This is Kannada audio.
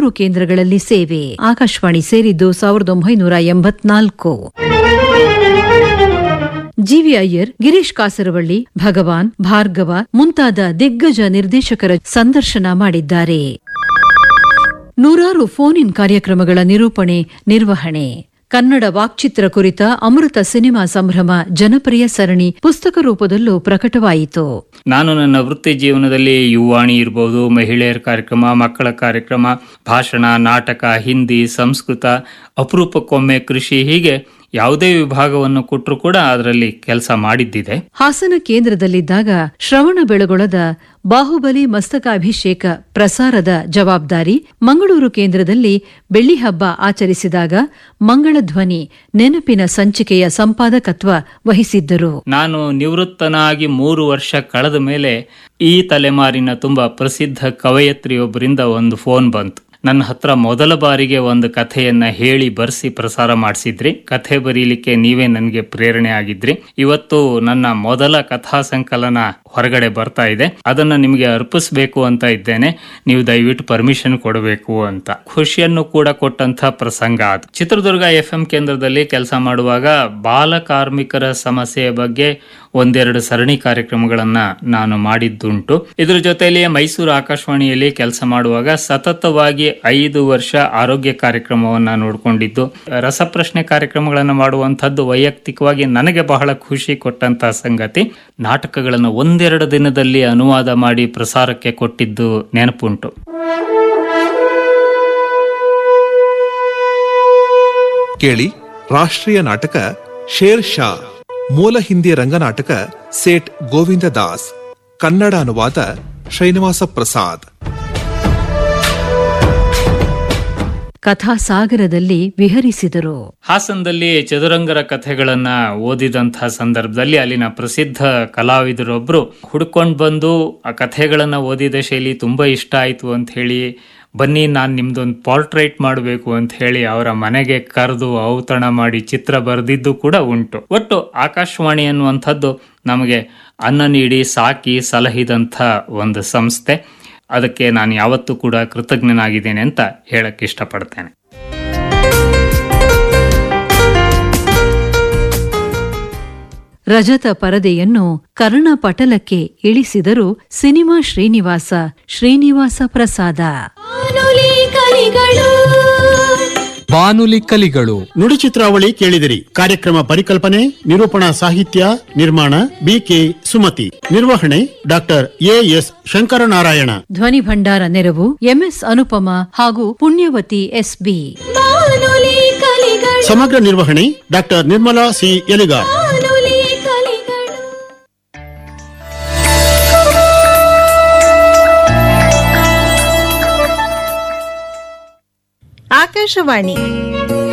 ಕೇಂದ್ರಗಳಲ್ಲಿ ಸೇವೆ. ಆಕಾಶವಾಣಿ ಸೇರಿದ್ದು 1984. ಜಿವಿ ಅಯ್ಯರ್, ಗಿರೀಶ್ ಕಾಸರವಳ್ಳಿ, ಭಗವಾನ್, ಭಾರ್ಗವ ಮುಂತಾದ ದಿಗ್ಗಜ ನಿರ್ದೇಶಕರ ಸಂದರ್ಶನ ಮಾಡಿದ್ದಾರೆ. ನೂರಾರು ಫೋನ್ ಇನ್ ಕಾರ್ಯಕ್ರಮಗಳ ನಿರೂಪಣೆ, ನಿರ್ವಹಣೆ. ಕನ್ನಡ ವಾಕ್ಚಿತ್ರ ಕುರಿತ ಅಮೃತ ಸಿನಿಮಾ ಸಂಭ್ರಮ ಜನಪ್ರಿಯ ಸರಣಿ ಪುಸ್ತಕ ರೂಪದಲ್ಲೂ ಪ್ರಕಟವಾಯಿತು. ನಾನು ನನ್ನ ವೃತ್ತಿ ಜೀವನದಲ್ಲಿ ಯುವಾಣಿ ಇರಬಹುದು, ಮಹಿಳೆಯರ ಕಾರ್ಯಕ್ರಮ, ಮಕ್ಕಳ ಕಾರ್ಯಕ್ರಮ, ಭಾಷಣ, ನಾಟಕ, ಹಿಂದಿ, ಸಂಸ್ಕೃತ, ಅಪರೂಪಕ್ಕೊಮ್ಮೆ ಕೃಷಿ, ಹೀಗೆ ಯಾವುದೇ ವಿಭಾಗವನ್ನು ಕೊಟ್ಟರು ಕೂಡ ಅದರಲ್ಲಿ ಕೆಲಸ ಮಾಡಿದ್ದಿದೆ. ಹಾಸನ ಕೇಂದ್ರದಲ್ಲಿದ್ದಾಗ ಶ್ರವಣ ಬೆಳಗೊಳದ ಬಾಹುಬಲಿ ಮಸ್ತಕಾಭಿಷೇಕ ಪ್ರಸಾರದ ಜವಾಬ್ದಾರಿ, ಮಂಗಳೂರು ಕೇಂದ್ರದಲ್ಲಿ ಬೆಳ್ಳಿ ಹಬ್ಬ ಆಚರಿಸಿದಾಗ ಮಂಗಳಧ್ವನಿ ನೆನಪಿನ ಸಂಚಿಕೆಯ ಸಂಪಾದಕತ್ವ ವಹಿಸಿದ್ದರು. ನಾನು ನಿವೃತ್ತನಾಗಿ 3 ವರ್ಷ ಕಳೆದ ಮೇಲೆ ಈ ತಲೆಮಾರಿನ ತುಂಬಾ ಪ್ರಸಿದ್ಧ ಕವಯತ್ರಿಯೊಬ್ಬರಿಂದ ಒಂದು ಫೋನ್ ಬಂತು. ನನ್ನ ಹತ್ರ ಮೊದಲ ಬಾರಿಗೆ ಒಂದು ಕಥೆಯನ್ನ ಹೇಳಿ ಬರ್ಸಿ ಪ್ರಸಾರ ಮಾಡಿಸಿದ್ರಿ. ಕಥೆ ಬರೀಲಿಕ್ಕೆ ನೀವೇ ನನಗೆ ಪ್ರೇರಣೆ ಆಗಿದ್ರಿ. ಇವತ್ತು ನನ್ನ ಮೊದಲ ಕಥಾ ಸಂಕಲನ ಹೊರಗಡೆ ಬರ್ತಾ ಇದೆ. ಅದನ್ನ ನಿಮಗೆ ಅರ್ಪಿಸಬೇಕು ಅಂತ ಇದ್ದೇನೆ. ನೀವು ದಯವಿಟ್ಟು ಪರ್ಮಿಷನ್ ಕೊಡಬೇಕು ಅಂತ. ಖುಷಿಯನ್ನು ಕೂಡ ಕೊಟ್ಟಂತ ಪ್ರಸಂಗ ಅದು. ಚಿತ್ರದುರ್ಗ FM ಕೇಂದ್ರದಲ್ಲಿ ಕೆಲಸ ಮಾಡುವಾಗ ಬಾಲ ಕಾರ್ಮಿಕರ ಸಮಸ್ಯೆಯ ಬಗ್ಗೆ ಒಂದೆರಡು ಸರಣಿ ಕಾರ್ಯಕ್ರಮಗಳನ್ನ ನಾನು ಮಾಡಿದ್ದುಂಟು. ಇದ್ರ ಜೊತೆಯಲ್ಲಿಯೇ ಮೈಸೂರು ಆಕಾಶವಾಣಿಯಲ್ಲಿ ಕೆಲಸ ಮಾಡುವಾಗ ಸತತವಾಗಿ 5 ವರ್ಷ ಆರೋಗ್ಯ ಕಾರ್ಯಕ್ರಮವನ್ನ ನೋಡ್ಕೊಂಡಿದ್ದು, ರಸಪ್ರಶ್ನೆ ಕಾರ್ಯಕ್ರಮಗಳನ್ನು ಮಾಡುವಂತಹದ್ದು ವೈಯಕ್ತಿಕವಾಗಿ ನನಗೆ ಬಹಳ ಖುಷಿ ಕೊಟ್ಟಂತ ಸಂಗತಿ. ನಾಟಕಗಳನ್ನು 1-2 ದಿನದಲ್ಲಿ ಅನುವಾದ ಮಾಡಿ ಪ್ರಸಾರಕ್ಕೆ ಕೊಟ್ಟಿದ್ದು ನೆನಪುಂಟು. ಕೇಳಿ, ರಾಷ್ಟ್ರೀಯ ನಾಟಕ ಶೇರ್ ಶಾ, ಮೂಲ ಹಿಂದಿ ರಂಗನಾಟಕ ಸೇಠ್ ಗೋವಿಂದ ದಾಸ್, ಕನ್ನಡ ಅನುವಾದ ಶ್ರೀನಿವಾಸ ಪ್ರಸಾದ್. ಕಥಾಸಾಗರದಲ್ಲಿ ವಿಹರಿಸಿದರು. ಹಾಸನದಲ್ಲಿ ಚದುರಂಗರ ಕಥೆಗಳನ್ನ ಓದಿದಂತಹ ಸಂದರ್ಭದಲ್ಲಿ ಅಲ್ಲಿನ ಪ್ರಸಿದ್ಧ ಕಲಾವಿದರೊಬ್ರು ಹುಡ್ಕೊಂಡು ಬಂದು ಆ ಕಥೆಗಳನ್ನ ಓದಿದ ಶೈಲಿ ತುಂಬಾ ಇಷ್ಟ ಆಯ್ತು ಅಂತ ಹೇಳಿ, ಬನ್ನಿ ನಾನು ನಿಮ್ದೊಂದು ಪೋರ್ಟ್ರೇಟ್ ಮಾಡಬೇಕು ಅಂತ ಹೇಳಿ ಅವರ ಮನೆಗೆ ಕರೆದು ಔತಣ ಮಾಡಿ ಚಿತ್ರ ಬರೆದಿದ್ದು ಕೂಡ ಉಂಟು. ಒಟ್ಟು ಆಕಾಶವಾಣಿ ಅನ್ನುವಂಥದ್ದು ನಮಗೆ ಅನ್ನ ನೀಡಿ ಸಾಕಿ ಸಲಹಿದಂಥ ಒಂದು ಸಂಸ್ಥೆ. ಅದಕ್ಕೆ ನಾನು ಯಾವತ್ತೂ ಕೂಡ ಕೃತಜ್ಞನಾಗಿದ್ದೇನೆ ಅಂತ ಹೇಳಕ್ಕೆ ಇಷ್ಟಪಡ್ತೇನೆ. ರಜತ ಪರದೆಯನ್ನು ಕರ್ಣಪಟಲಕ್ಕೆ ಇಳಿಸಿದರು ಸಿನಿಮಾ ಶ್ರೀನಿವಾಸ ಪ್ರಸಾದ. ಬಾನುಲಿ ಕಲಿಗಳು ನುಡಿ ಚಿತ್ರಾವಳಿ ಕೇಳಿದಿರಿ. ಕಾರ್ಯಕ್ರಮ ಪರಿಕಲ್ಪನೆ, ನಿರೂಪಣಾ ಸಾಹಿತ್ಯ, ನಿರ್ಮಾಣ BK ಸುಮತಿ, ನಿರ್ವಹಣೆ ಡಾಕ್ಟರ್ AS ಶಂಕರನಾರಾಯಣ. ಧ್ವನಿ ಭಂಡಾರ ನೆರವು MS ಅನುಪಮ ಹಾಗೂ ಪುಣ್ಯವತಿ SB. ಸಮಗ್ರ ನಿರ್ವಹಣೆ ಡಾಕ್ಟರ್ ನಿರ್ಮಲಾ C ಎಲಿಗಾರ್. ಆಕಾಶವಾಣಿ